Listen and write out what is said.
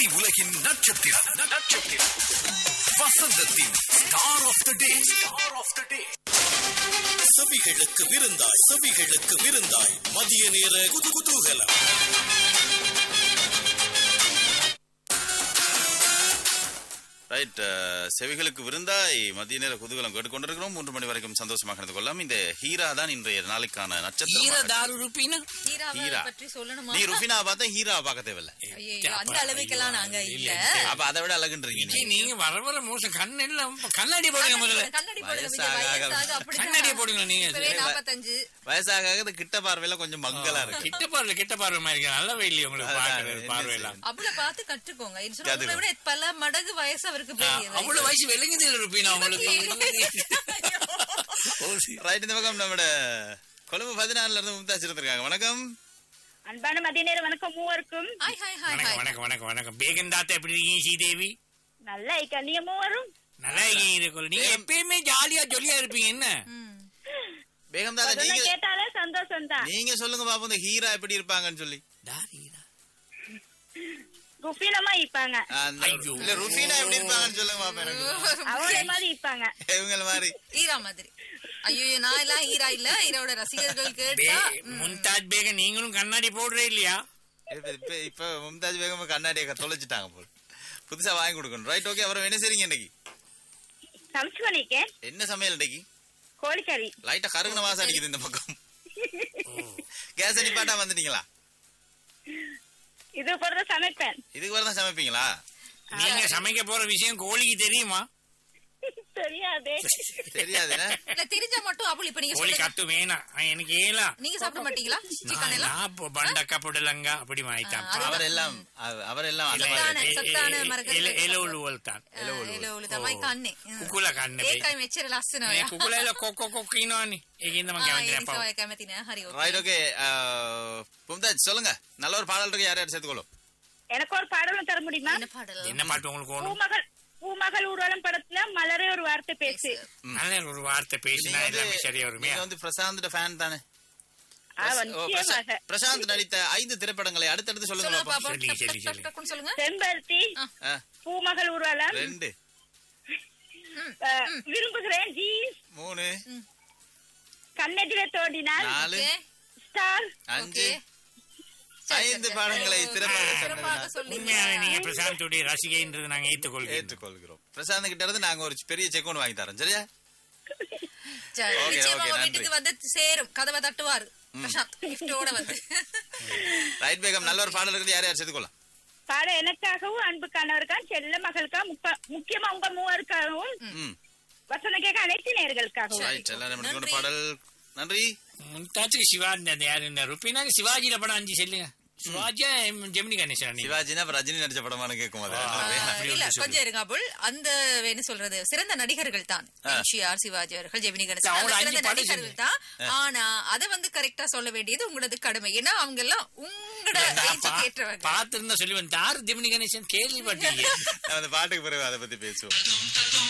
உலகின் நட்சத்திரம் நட்சத்திரம் வசந்தத்தின் star of the day star of the டே. செவிகளுக்கு விருந்தாய் மதிய நேர குதூகலம். ரைட், செவிகளுக்கு விருந்தாய் மதிய நேர குதூகலம் கேட்டுக்கொண்டிருக்கிறோம். 3 மணி வரைக்கும் சந்தோஷமாக இருந்து கொள்ளலாம். இந்த ஹீரா தான் இன்றைய நாளைக்கான நட்சத்திரம். நீ ருஃபினா பார்த்தா ஹீரா பார்க்க தேவையில்ல. அந்த அளவுக்கெல்லாம் நாங்க இல்ல. அப்ப அதை விட அழகுன்றீங்க நீங்க. வர மோசம் கண்ணெல்லாம் கண்ணாடி போடுங்க. முதல்ல கண்ணாடியை போடுங்க. நீங்க 45 வயசாக கிட்ட பார்வையில கொஞ்சம் மங்களா இருக்கு. கிட்ட பார்வை மாதிரி இருக்கு. நல்ல வெயிலி உங்களுக்கு பாக்குறது பார்வையெல்லாம் அப்படி பார்த்து கற்றுக்கோங்க. உங்களை விட பல மடங்கு வயசு அவருக்கு அவ்வளவு வயசு விளங்குது இருப்பீங்க உங்களுக்கு. ரைட், இந்த பக்கம் நம்ம கொழும்பு 14 இருந்து மும்தாஜ் இருந்திருக்காங்க. வணக்கம் அன்பான மதிய நேர வணக்கம் மூவருக்கும். வணக்கம். பேகன் தாத்தா எப்படி இருக்கீங்க? ஸ்ரீதேவி நல்லா இருக்கா? நீங்க மூவரும் நல்லா இருக்கீங்க. நீங்க எப்பயுமே ஜாலியா ஜொலியா இருப்பீங்க. என்ன பேகம் தாத்தா, நீங்க கேட்டாலே சந்தோஷம் தான். நீங்க சொல்லுங்க பாப்போம், இந்த ஹீரா எப்படி இருப்பாங்கன்னு சொல்லி. ருஃபீனமா இருப்பாங்க. இல்ல ருஃபீனா எப்படி இருப்பாங்கன்னு சொல்லுங்க பாப்போம். அவங்களே மாதிரி இருப்பாங்க. இவங்கள மாதிரி ஹீரா மாதிரி. ஐயோ, நான் எல்லாம் ஹீரா இல்ல. ஹீரோட ரசிகர்கள் கேட்டா மும்தாஜ் பேகம் நீங்களும் கண்ணாடி போடுறே இல்லையா? இப்ப மும்தாஜ் பேகம் கண்ணாடியை தொலைச்சிட்டாங்க போல. புதுசா வாங்கி கொடுக்கணும். Right, okay. அப்புறம் என்ன செய்றீங்க இன்னைக்கு? சமைச்சு பண்ணிருக்கேன். என்ன சமையல் இன்னைக்கு? கோழிக்கறி. லைட்டா கருகுன வாசம் அடிக்குது இந்த பக்கம். கேஸ் அடிப்பாட்டா வந்துட்டீங்களா? இது போறத சமைப்பேன். இதுக்கு வரதான் சமைப்பீங்களா? நீங்க சமைக்க போற விஷயம் கோழிக்கு தெரியுமா? தெரியாதே. தெரியாதுன்னா இல்ல, தெரிஞ்சா மட்டும் அப்படி. இப்ப நீங்க கோழி கத்து வேணாம் எனக்கு ஏலா. நீங்க சாப்பிட மாட்டீங்களா சிக்கன் எல்லாம்? பண்டக்கா புடலங்கா அப்படி வாங்கிட்டான். அவரெல்லாம் සත්තාන මරකල එලවලුවල් තන් එලවලු තමයි කන්නේ. කුකුලා කන්නේ. ඒකයි මෙච්චර ලස්සන ඔය. මේ කුකුලා කොක් කියනවනේ. ඒකින්ද මම කැමති නැහැ. ඒක කැමති නෑ. හරි ඕකේ. Right, okay. மும்தாஜ் சொல்லுங்க, நல்ல ஒரு பாடல் இருக்கு. யார் யார் சேர்த்துக்கொள்ளும்? எனக்கு ஒரு பாடலும் தர முடியுமா? என்ன பாடல்? என்ன பாட்டு உங்களுக்கு வேணும்? பூமகள் ஊர்வலம் படத்துல மலரே ஒரு வார்த்தை பேசு. நல்ல ஒரு வார்த்தை பேசினா எல்லாமே சரியா வருமே. நீங்க வந்து பிரசாந்த் ஃபேன் தானே? பிரசாந்த் நடித்த 5 திரைப்படங்களை அடுத்தடுத்து சொல்லுங்க பாப்போம். சொல்லுங்க. செம்பருத்தி, பூமகள் ஊர்வலம் 2, விரும்புகிறேன் ஜீன்ஸ் 3, கண்ணெதிரே தோண்டினார் 4, ஸ்டார் 5 5 பாடங்களை நீங்க பிரசாந்தோடைய ரசிகைன்றது நாங்க ஏற்றுக்கொள்கிறோம். பிரசாந்த் கிட்ட இருந்து நாங்க ஒரு பெரிய செக் ஒன்று வாங்கி தரோம். சரியா? நிச்சயமா வீட்டுக்கு வந்து சேரும். கதவை தட்டுவாரு பிரசாந்த் கிஃப்டோட வந்து. ரைட் பேகம், நல்ல ஒரு பாடல் இருக்குது. யார் யார் சேர்த்துக்கொள்ளலாம்? பாட எனக்காகவும் அன்பு கணவருக்காகவும் செல்ல மகளுக்கா முக்கியமா உங்க மூவருக்காகவும் வசன கேட்க அனைத்து நேயர்களுக்காகவும் பாடல். நன்றி. மும்தாஜுக்கு சிவாஜி யாரு? ருபீனாக்கு சிவாஜியில படம் 5 சொல்லுங்க. சிவாஜியா ஜெமினி கணேசன்? சிவாஜினா ரஜினி நடிச்ச படமானு கேட்கும். இல்ல, கொஞ்சம் இருங்க அபுல். அந்த என்ன சொல்றது, சிறந்த நடிகர்கள் தான் எம்ஜிஆர், சிவாஜி அவர்கள், ஜெமினி கணேசன் சிறந்த நடிகர்கள் தான். ஆனா அதை வந்து கரெக்டா சொல்ல வேண்டியது உங்களது கடமை. ஏன்னா அவங்க எல்லாம் உங்களோட ஏற்றவங்க. பாத்து இருந்தா சொல்லி வந்து யாரு ஜெமினி கணேசன் கேள்விப்பட்டீங்க? அந்த பாட்டுக்கு பிறகு அதை பத்தி பேசுவோம்.